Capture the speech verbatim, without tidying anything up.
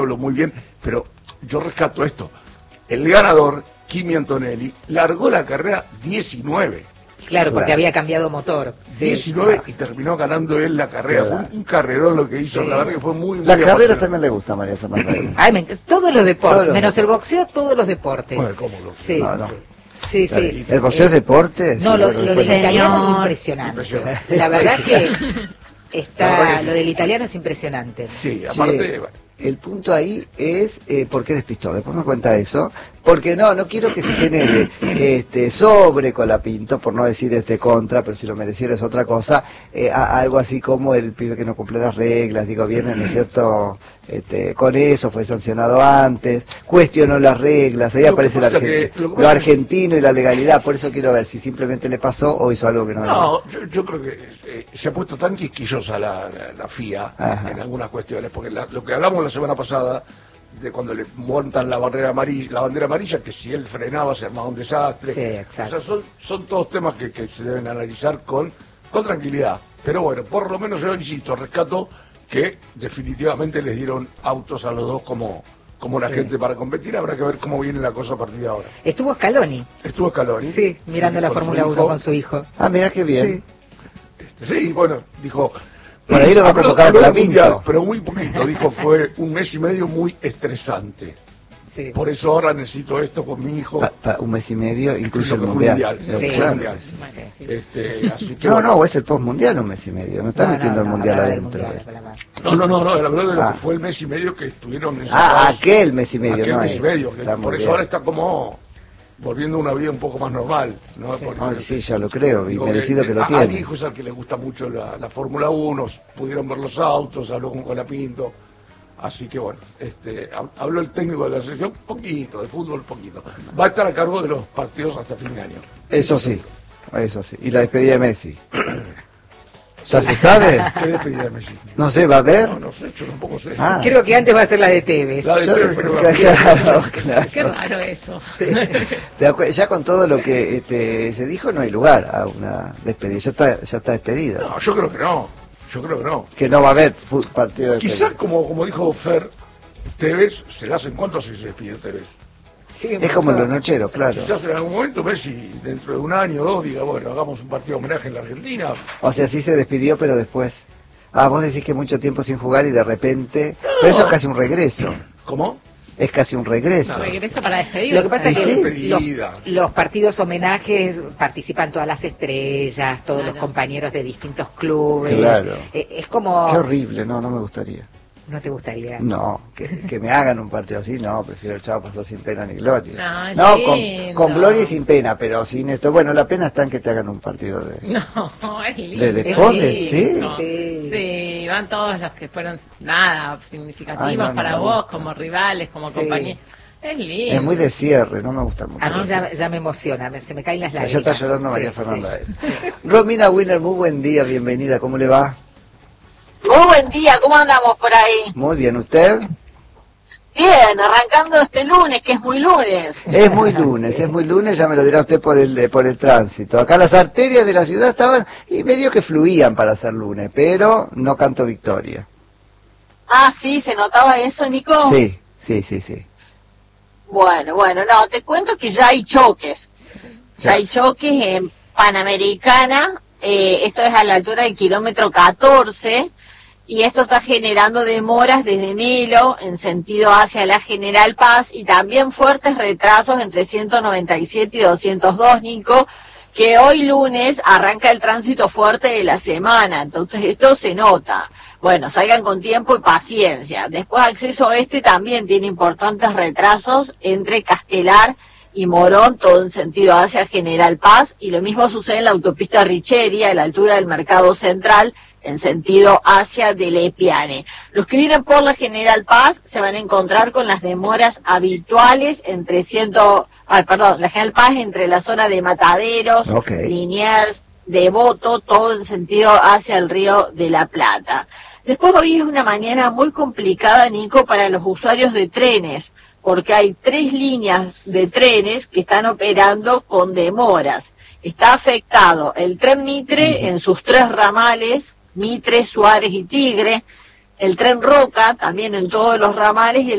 muy bien, pero yo rescato esto. El ganador, Kimi Antonelli, largó la carrera diecinueve. Claro, porque claro. había cambiado motor. Sí. diecinueve ah. y terminó ganando él la carrera. Claro. Fue un carrerón lo que hizo, sí. la verdad que fue muy, muy La carrera también le gusta a María Fernanda. Ay, me, todos los deportes, todos los menos deportes. el boxeo, todos los deportes. Bueno, ¿cómo lo? Sí. No, no. Sí, sí. ¿El boxeo es deporte? No, sí, lo, lo del italiano es impresionante. impresionante. La verdad que está, sí. lo del italiano es impresionante. Sí, aparte... Sí. El punto ahí es eh, por qué despistó, después me cuenta eso, porque no, no quiero que se genere este sobre Colapinto, por no decir este contra, pero si lo mereciera es otra cosa, eh, a, algo así como el pibe que no cumple las reglas, digo, viene, ¿no es cierto?, este, con eso, fue sancionado antes, cuestionó las reglas, ahí lo aparece la Argentina, lo, lo argentino y la legalidad, por eso quiero ver si simplemente le pasó o hizo algo que no... No, yo, yo creo que eh, se ha puesto tan quisquillosa la, la, la F I A Ajá. en algunas cuestiones, porque la, lo que hablamos la semana pasada, de cuando le montan la barrera amarilla, la bandera amarilla, que si él frenaba se armaba un desastre. Sí, exacto. O sea, son, son todos temas que, que se deben analizar con, con tranquilidad. Pero bueno, por lo menos yo insisto, rescato que definitivamente les dieron autos a los dos como, como la sí. gente para competir. Habrá que ver cómo viene la cosa a partir de ahora. Estuvo Scaloni. Estuvo Scaloni. Sí, mirando sí, la Fórmula uno con su hijo. Ah, mira qué bien. Sí, este, sí bueno, dijo... Por ahí lo va a convocar para Pinto. Pero muy poquito, dijo, fue un mes y medio muy estresante. Sí. Por eso ahora necesito esto con mi hijo. Pa, pa, un mes y medio, incluso el mundial. mundial. Sí. Claro. mundial. Sí. Sí. Este, así que no, bueno. no, o es el postmundial un mes y medio. No está no, metiendo no, el no, mundial no, adentro. Mundial, no, no, no, no, la verdad de ah. lo que fue el mes y medio que estuvieron en Ah, aquel mes y medio, aquel no. mes y medio. Que por eso bien. ahora está como volviendo una vida un poco más normal, ¿no? Sí, Porque, sí ya lo creo, y merecido que, que lo a, tiene. Al hijo es al que le gusta mucho la, la Fórmula uno, pudieron ver los autos, habló con Colapinto, así que bueno, este, habló el técnico de la selección, poquito, de fútbol, poquito. Va a estar a cargo de los partidos hasta fin de año. Eso sí, eso sí. Y la despedida de Messi. ¿Ya se sabe? ¿Qué despedida de Messi? No sé, ¿va a haber? No, no sé, yo tampoco sé. Ah. Creo que antes va a ser la de Tevez. La de yo, Tevez, pero claro, claro, claro. Qué raro eso. Sí. Ya con todo lo que este, se dijo no hay lugar a una despedida, ya está, ya está despedida. No, yo creo que no, yo creo que no. Que no va a haber partido de Quizás como, como dijo Fer, Tevez, ¿se le hacen cuánto se despide Tevez? Sí, es como en los nocheros, claro. Quizás en algún momento Messi, dentro de un año o dos, diga, bueno, hagamos un partido de homenaje en la Argentina. O sea, sí se despidió, pero después... Ah, vos decís que mucho tiempo sin jugar y de repente... No. Pero eso es casi un regreso. ¿Cómo? Es casi un regreso. No, regreso para despedirse. Lo que pasa es que sí. los, los partidos homenajes participan todas las estrellas, todos claro. los compañeros de distintos clubes. Claro. Eh, es como... Qué horrible, no, no me gustaría. ¿No te gustaría? No, que, que me hagan un partido así, no, prefiero el chavo pasar sin pena ni gloria. No, no con, con gloria y sin pena, pero sin esto. Bueno, la pena está en que te hagan un partido de... No, es lindo. ¿De deportes? ¿Sí? Sí. Sí, van todos los que fueron, nada, significativos Ay, no, para no vos, gusta. como rivales, como Sí. compañeros. Es lindo. Es muy de cierre, no me gusta mucho. A mí ya, ya me emociona, me, se me caen las lágrimas. Ya está llorando sí, María Fernanda. Sí. Romina Winner, muy buen día, bienvenida, ¿cómo le va? Muy buen día, ¿cómo andamos por ahí? Muy bien, ¿usted? Bien, arrancando este lunes, que es muy lunes. Es muy lunes, es muy lunes, ya me lo dirá usted por el por el tránsito. Acá las arterias de la ciudad estaban y medio que fluían para ser lunes, pero no canto victoria. Ah, sí, ¿se notaba eso, Nico? Sí, sí, sí, sí. Bueno, bueno, no, te cuento que ya hay choques. Ya hay choques en Panamericana, eh, esto es a la altura del kilómetro catorce, y esto está generando demoras desde Melo en sentido hacia la General Paz y también fuertes retrasos entre ciento noventa y siete y doscientos dos, Nico, que hoy lunes arranca el tránsito fuerte de la semana, entonces esto se nota. Bueno, salgan con tiempo y paciencia. Después Acceso Oeste también tiene importantes retrasos entre Castelar y Morón, todo en sentido hacia General Paz, y lo mismo sucede en la autopista Richeria, a la altura del Mercado Central, en sentido hacia Delepiane. Los que vienen por la General Paz se van a encontrar con las demoras habituales entre ciento, ay, perdón, la General Paz entre la zona de Mataderos, okay. Liniers, Devoto, todo en sentido hacia el Río de la Plata. Después hoy es una mañana muy complicada, Nico, para los usuarios de trenes, porque hay tres líneas de trenes que están operando con demoras. Está afectado el tren Mitre en sus tres ramales, Mitre, Suárez y Tigre, el tren Roca también en todos los ramales y el